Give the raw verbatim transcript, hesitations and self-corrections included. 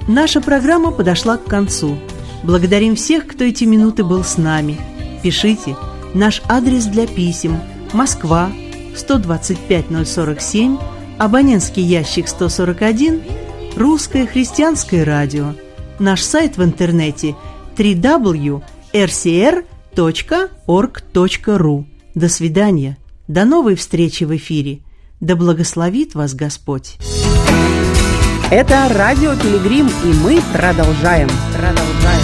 Наша программа подошла к концу. Благодарим всех, кто эти минуты был с нами. Пишите. Наш адрес для писем: Москва, сто двадцать пять ноль сорок семь, абонентский ящик сто сорок один, Русское христианское радио. Наш сайт в интернете дабл ю дабл ю дабл ю точка эр си эр точка орг точка ру. До свидания. До новой встречи в эфире. Да благословит вас Господь. Это радио Пилигрим, и мы продолжаем. Продолжаем.